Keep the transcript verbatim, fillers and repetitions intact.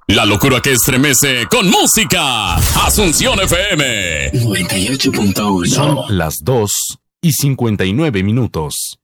La locura que estremece con música. Asunción F M noventa y ocho punto uno. Son las dos y cincuenta y nueve minutos.